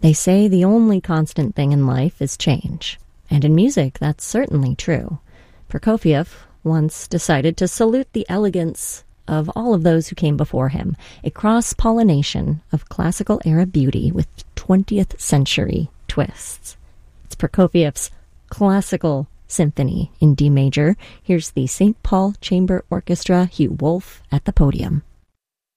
They say the only constant thing in life is change. And in music, that's certainly true. Prokofiev once decided to salute the elegance of all of those who came before him, a cross-pollination of classical-era beauty with 20th century twists. It's Prokofiev's Classical Symphony in D major. Here's the St. Paul Chamber Orchestra, Hugh Wolf at the podium.